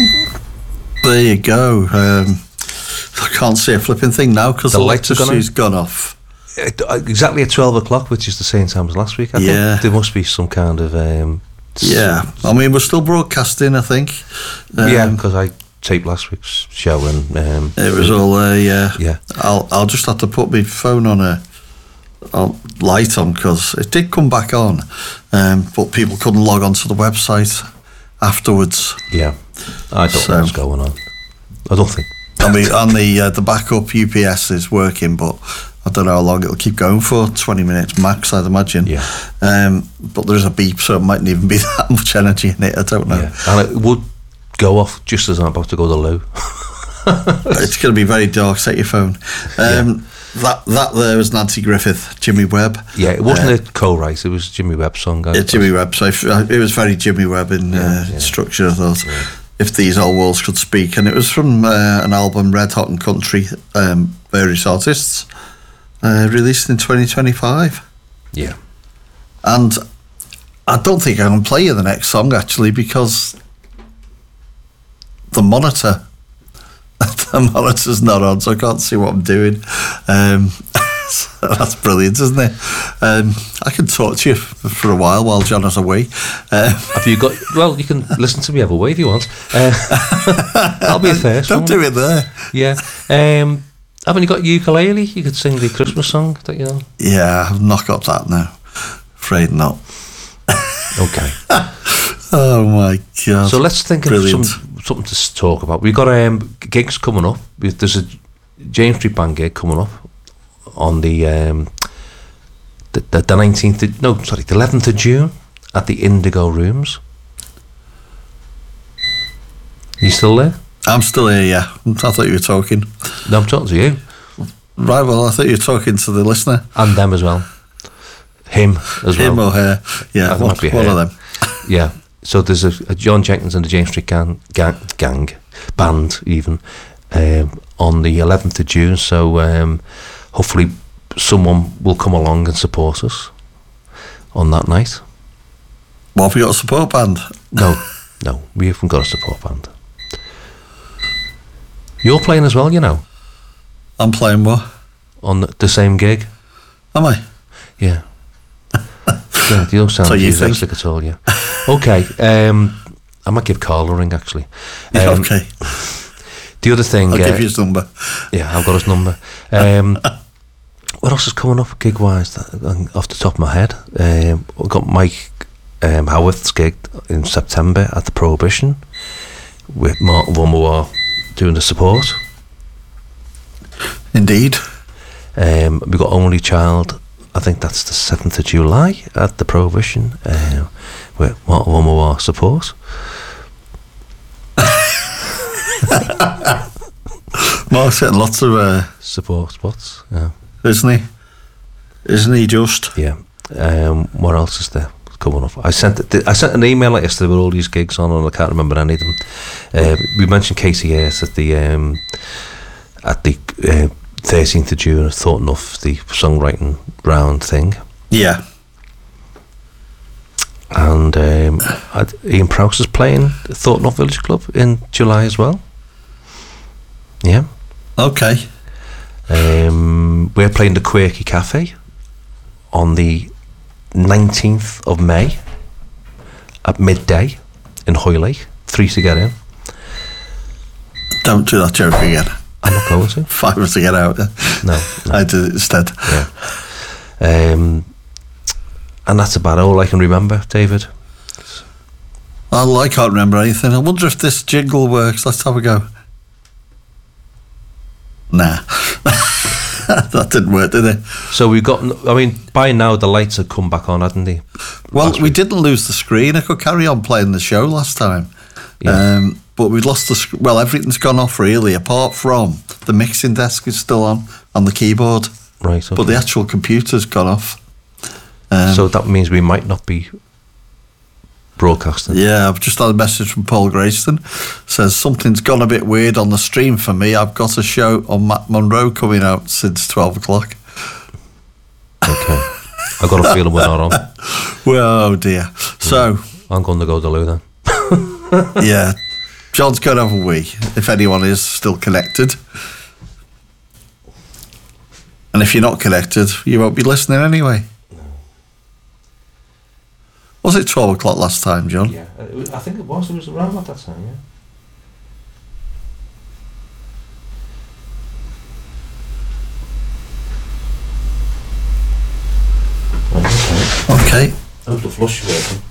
There you go. I can't see a flipping thing now because the electricity's gone off. Exactly at 12 o'clock, which is the same time as last week. I think there must be some kind of... yeah, I mean, we're still broadcasting, I think. Yeah, because I taped last week's show and... it was all, yeah. Yeah. I'll just have to put my phone on a light on because it did come back on, but people couldn't log onto the website afterwards. Yeah, I don't know what's going on. I don't think. I mean, and the backup UPS is working, but I don't know how long it'll keep going for. 20 minutes max, I'd imagine. Yeah. But there is a beep, so it mightn't even be that much energy in it. I don't know. Yeah. And it would go off just as I'm about to go to the loo. It's going to be very dark. Set your phone. That there was Nancy Griffith, Jimmy Webb. Yeah, it wasn't a co-write, it was Jimmy Webb's song. Jimmy Webb, so it was very Jimmy Webb in structure, I thought. Yeah. If These Old Walls Could Speak. And it was from an album, Red Hot and Country, various artists, released in 2025. Yeah. And I don't think I can play you the next song, actually, because the monitor's not on, so I can't see what I'm doing. So that's brilliant, isn't it? I can talk to you for a while John is away. Have you got? Well, you can listen to me have a way if you want. I'll be the first. Don't do it there. Yeah. Haven't you got ukulele? You could sing the Christmas song that you know. Yeah, I've not got that now. Afraid not. Okay. Oh my God. So let's think of something to talk about. We've got gigs coming up. There's a James Street Band gig coming up on the 19th. The 11th of June at the Indigo Rooms. You still there? I'm still here. Yeah, I thought you were talking. No, I'm talking to you. Right. Well, I thought you were talking to the listener and them as well. Him as well. Him or her? Yeah, one of them. Yeah. So there's a John Jenkins and the James Street gang band even on the 11th of June. So hopefully someone will come along and support us on that night. Well, have we got a support band? No, we haven't got a support band. You're playing as well, you know. I'm playing what? On the same gig. Am I? Yeah. Yeah, you don't sound enthusiastic at all, yeah. Okay, I might give Carl a ring, actually. Okay. The other thing... I'll give you his number. Yeah, I've got his number. What else is coming up gig-wise, off the top of my head? We've got Mike Howarth's gig in September at the Prohibition with Mark Wummowa doing the support. Indeed. We've got Only Child, I think that's the 7th of July at the Prohibition with Mark Wummowa support. Mark's getting lots of support spots, yeah. Isn't he just? Yeah. What else is there coming up? I sent an email yesterday with all these gigs on, and I can't remember any of them. We mentioned Casey Ayres at the 13th of June. I thought enough the songwriting round thing. Yeah. And Ian Prowse is playing Thought Enough Village Club in July as well. Yeah. Okay. We're playing the Quirky Cafe on the 19th of May at midday in Hoylake. 3 to get in. Don't do that joke again. I'm not going to. 5 to get out. No. I did it instead. Yeah. And that's about all I can remember, David. Well, I can't remember anything. I wonder if this jingle works. Let's have a go. Nah. That didn't work, did it? So we've got... I mean, by now the lights have come back on, hadn't they? Well, we didn't lose the screen. I could carry on playing the show last time. Yeah. But we've lost the... Well, everything's gone off, really, apart from the mixing desk is still on the keyboard. Right, okay. But the actual computer's gone off. So that means we might not be broadcasting. Yeah, I've just had a message from Paul Grayston. Says, something's gone a bit weird on the stream for me. I've got a show on Matt Monroe coming out since 12 o'clock. Okay. I've got a feeling we're not on. Well, oh dear. So... I'm going to go to loo then. Yeah. John's going to have a wee, if anyone is still connected. And if you're not connected, you won't be listening anyway. No. Was it 12 o'clock last time, John? Yeah, I think it was. It was around at that time, yeah. Right, okay. Okay. Hope the flush is working.